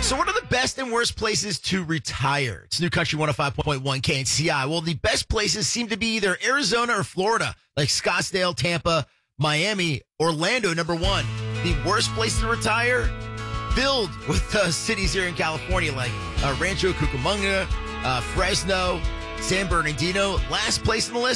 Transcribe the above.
So what are the best and worst places to retire? It's New Country 105.1 KNCI. Well, the best places seem to be either Arizona or Florida, like Scottsdale, Tampa, Miami, Orlando, number one. The worst place to retire? Filled with cities here in California, like Rancho Cucamonga, Fresno, San Bernardino. Last place on the list?